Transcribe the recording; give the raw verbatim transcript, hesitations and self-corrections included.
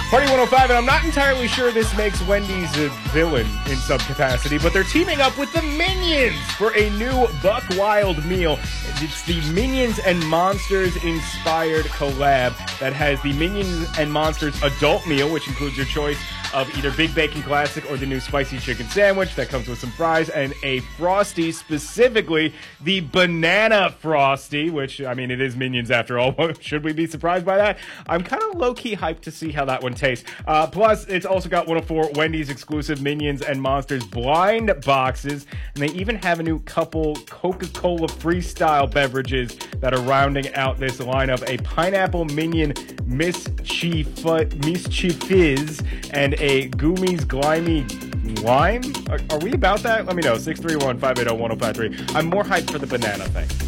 Party one oh five, and I'm not entirely sure this makes Wendy's a villain in some capacity, but they're teaming up with the Minions for a new Buck Wild meal. It's the Minions and Monsters inspired collab that has the Minions and Monsters adult meal, which includes your choice of either Big Bacon Classic or the new Spicy Chicken Sandwich that comes with some fries and a Frosty, specifically the Banana Frosty, which, I mean, it is Minions after all. Should we be surprised by that? I'm kind of low-key hyped to see how that one tastes. Uh, plus, it's also got one oh four Wendy's exclusive Minions and Monsters blind boxes, and they even have a new couple Coca-Cola freestyle beverages that are rounding out this lineup. A Pineapple Minion Mischief, Mischiefizz and a Goomies Glimey Lime? Are, are we about that? Let me know. six three one, five eight zero, one zero five three. I'm more hyped for the banana thing.